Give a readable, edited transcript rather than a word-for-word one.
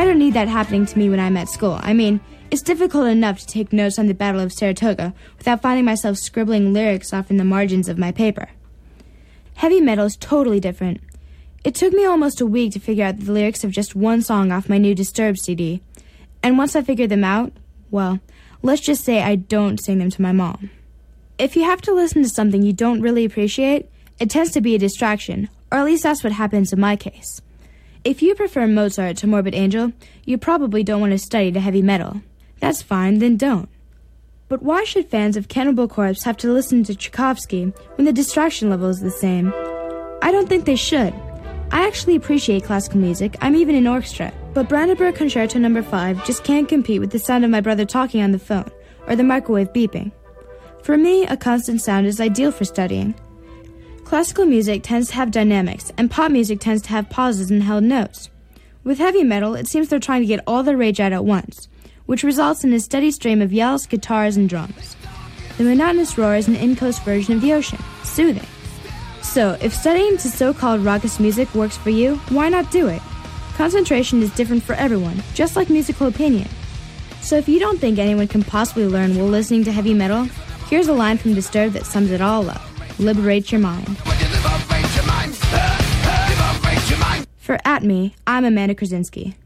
I don't need that happening to me when I'm at school. I mean, it's difficult enough to take notes on the Battle of Saratoga without finding myself scribbling lyrics off in the margins of my paper. Heavy metal is totally different. It took me almost a week to figure out the lyrics of just one song off my new Disturbed CD. And once I figured them out, well, let's just say I don't sing them to my mom. If you have to listen to something you don't really appreciate, it tends to be a distraction, or at least that's what happens in my case. If you prefer Mozart to Morbid Angel, you probably don't want to study to heavy metal. That's fine, then don't. But why should fans of Cannibal Corpse have to listen to Tchaikovsky when the distraction level is the same? I don't think they should. I actually appreciate classical music. I'm even in orchestra. But Brandenburg Concerto No. 5 just can't compete with the sound of my brother talking on the phone, or the microwave beeping. For me, a constant sound is ideal for studying. Classical music tends to have dynamics, and pop music tends to have pauses and held notes. With heavy metal, it seems they're trying to get all the rage out at once, which results in a steady stream of yells, guitars, and drums. The monotonous roar is an in-coast version of the ocean, soothing. So, if studying to so-called raucous music works for you, why not do it? Concentration is different for everyone, just like musical opinion. So if you don't think anyone can possibly learn while listening to heavy metal, here's a line from Disturbed that sums it all up. Liberate your mind. For At Me, I'm Amanda Krasinski.